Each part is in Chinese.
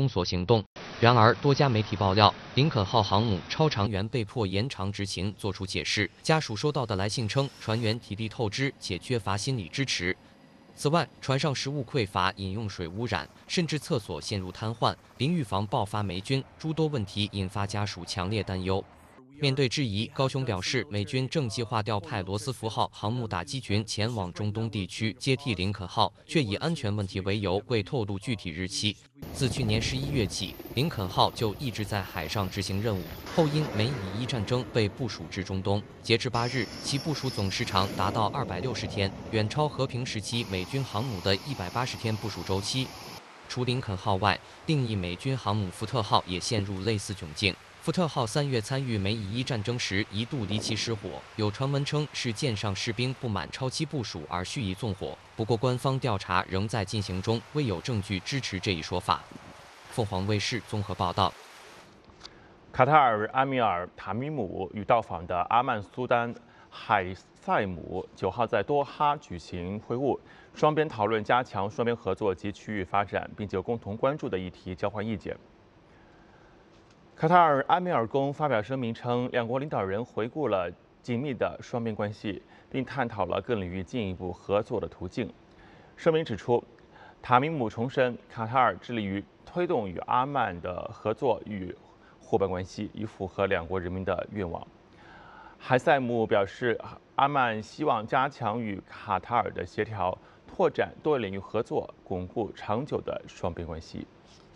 封锁行动。然而，多家媒体爆料，林肯号航母超长员被迫延长执勤，作出解释。家属收到的来信称，船员体力透支且缺乏心理支持。此外，船上食物匮乏、饮用水污染，甚至厕所陷入瘫痪，淋浴房爆发霉菌，诸多问题引发家属强烈担忧。面对质疑，高雄表示，美军正计划调派罗斯福号航母打击群前往中东地区接替林肯号，却以安全问题为由未透露具体日期。自去年11月起，林肯号就一直在海上执行任务，后因美以伊战争被部署至中东。截至8日，其部署总时长达到260天，远超和平时期美军航母的180天部署周期。除林肯号外，另一美军航母福特号也陷入类似窘境。福特号3月参与美以伊战争时一度离奇失火，有传闻称是舰上士兵不满超期部署而蓄意纵火。不过，官方调查仍在进行中，未有证据支持这一说法。凤凰卫视综合报道。 卡塔尔阿米尔塔米姆与到访的阿曼苏丹海塞姆9号在多哈举行会晤，双边讨论加强双边合作及区域发展，并就共同关注的议题交换意见。卡塔尔阿米尔宫发表声明称，两国领导人回顾了紧密的双边关系，并探讨了各领域进一步合作的途径。声明指出，塔米姆重申卡塔尔致力于推动与阿曼的合作与伙伴关系，以符合两国人民的愿望。海塞姆表示，阿曼希望加强与卡塔尔的协调，拓展多领域合作，巩固长久的双边关系。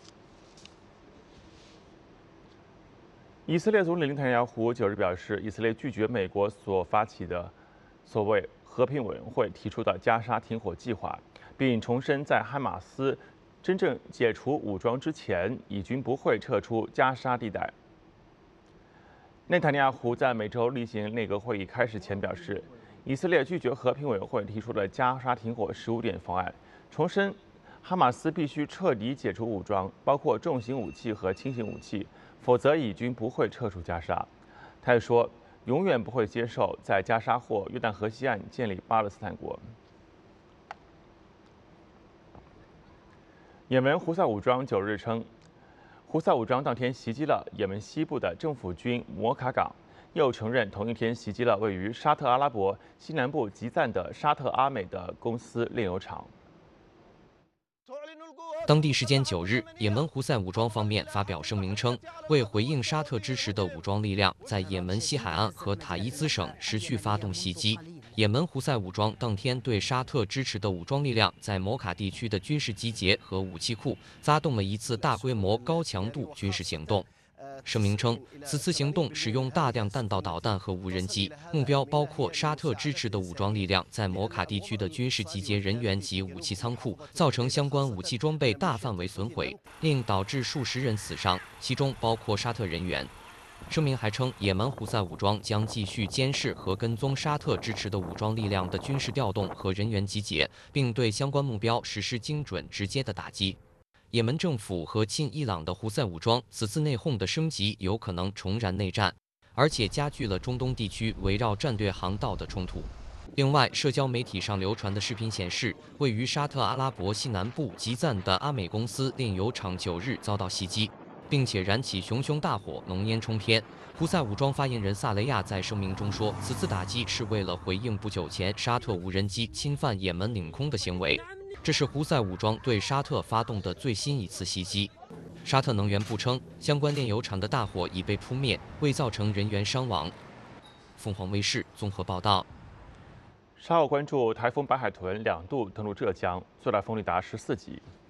以色列总理内塔尼亚胡9日表示，以色列拒绝美国所发起的所谓和平委员会提出的加沙停火计划，并重申在哈马斯真正解除武装之前，以军不会撤出加沙地带。内塔尼亚胡在每周例行内阁会议开始前表示，以色列拒绝和平委员会提出的加沙停火15点方案，重申哈马斯必须彻底解除武装，包括重型武器和轻型武器，否则以军不会撤出加沙。他也说，永远不会接受在加沙或约旦河西岸建立巴勒斯坦国。也门胡塞武装9日称，胡塞武装当天袭击了也门西部的政府军摩卡港，又承认同一天袭击了位于沙特阿拉伯西南部吉赞的沙特阿美的公司炼油厂。 当地时间9日，也门胡塞武装方面发表声明称，为回应沙特支持的武装力量在也门西海岸和塔伊兹省持续发动袭击。也门胡塞武装当天对沙特支持的武装力量在摩卡地区的军事集结和武器库发动了一次大规模高强度军事行动。声明称，此次行动使用大量弹道导弹和无人机，目标包括沙特支持的武装力量在摩卡地区的军事集结人员及武器仓库，造成相关武器装备大范围损毁，并导致数十人死伤，其中包括沙特人员。声明还称，也门胡塞武装将继续监视和跟踪沙特支持的武装力量的军事调动和人员集结，并对相关目标实施精准直接的打击。也门政府和亲伊朗的胡塞武装此次内讧的升级有可能重燃内战，而且加剧了中东地区围绕战略航道的冲突。另外，社交媒体上流传的视频显示，位于沙特阿拉伯西南部吉赞的阿美公司炼油厂9日遭到袭击，并且燃起熊熊大火，浓烟冲天。胡塞武装发言人萨雷亚在声明中说，此次打击是为了回应不久前沙特无人机侵犯也门领空的行为。这是胡塞武装对沙特发动的最新一次袭击。沙特能源部称，相关炼油厂的大火已被扑灭，未造成人员伤亡。凤凰卫视综合报道。 稍后关注台风白海豚2度登陆浙江，最大风力达14级。